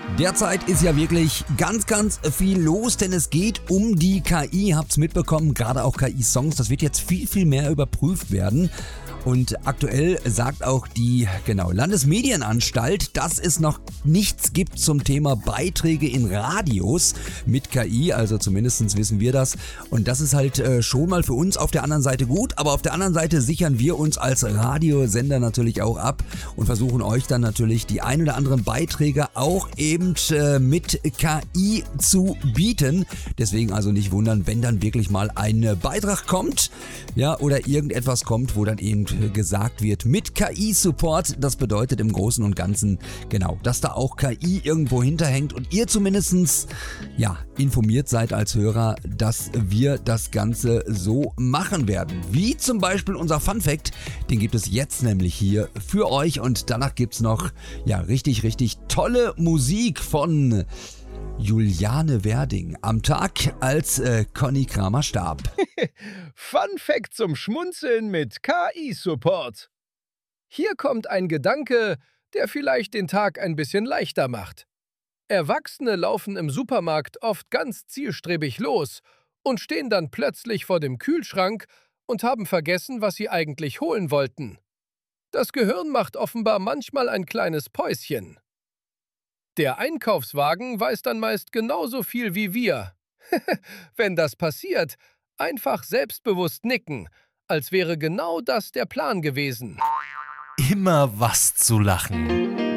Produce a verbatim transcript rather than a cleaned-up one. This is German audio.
Derzeit ist ja wirklich ganz, ganz viel los, denn es geht um die K I. Ihr habt's mitbekommen, gerade auch K I-Songs, das wird jetzt viel, viel mehr überprüft werden. Und aktuell sagt auch die genau, Landesmedienanstalt, dass es noch nichts gibt zum Thema Beiträge in Radios mit K I, also zumindest wissen wir das. Und das ist halt äh, schon mal für uns auf der anderen Seite gut, aber auf der anderen Seite sichern wir uns als Radiosender natürlich auch ab und versuchen euch dann natürlich die ein oder anderen Beiträge auch eben äh, mit K I zu bieten. Deswegen also nicht wundern, wenn dann wirklich mal ein Beitrag kommt, ja, oder irgendetwas kommt, wo dann eben gesagt wird mit K I-Support. Das bedeutet im Großen und Ganzen genau, dass da auch K I irgendwo hinterhängt und ihr zumindest ja, informiert seid als Hörer, dass wir das Ganze so machen werden. Wie zum Beispiel unser Fun-Fact, den gibt es jetzt nämlich hier für euch und danach gibt es noch ja, richtig, richtig tolle Musik von Juliane Werding am Tag, als äh, Conny Kramer starb. Fun Fact zum Schmunzeln mit K I-Support. Hier kommt ein Gedanke, der vielleicht den Tag ein bisschen leichter macht. Erwachsene laufen im Supermarkt oft ganz zielstrebig los und stehen dann plötzlich vor dem Kühlschrank und haben vergessen, was sie eigentlich holen wollten. Das Gehirn macht offenbar manchmal ein kleines Päuschen. Der Einkaufswagen weiß dann meist genauso viel wie wir. Wenn das passiert, einfach selbstbewusst nicken, als wäre genau das der Plan gewesen. Immer was zu lachen.